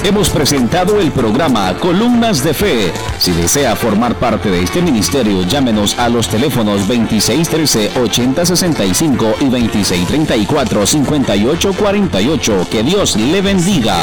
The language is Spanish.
Hemos presentado el programa Columnas de Fe. Si desea formar parte de este ministerio, llámenos a los teléfonos 2613-8065 y 2634-5848. Que Dios le bendiga.